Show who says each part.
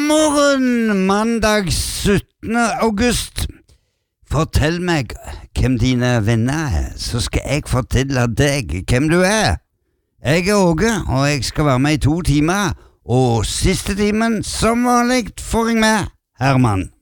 Speaker 1: morgen, mandag 17. august. Fortell meg hvem dine venner er, så skal jeg fortelle deg hvem du er. Jeg er Åge, og jeg skal være med i 2 timer, og siste timen, som vanlig, får jeg med Herman.